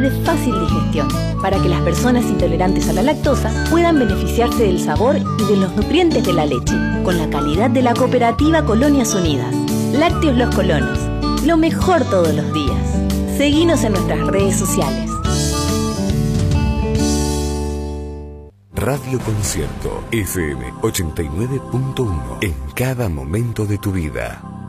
de fácil digestión, para que las personas intolerantes a la lactosa puedan beneficiarse del sabor y de los nutrientes de la leche, con la calidad de la cooperativa Colonias Unidas. Lácteos Los Colonos, lo mejor todos los días. Seguinos en nuestras redes sociales. Radio Concierto FM 89.1 en cada momento de tu vida.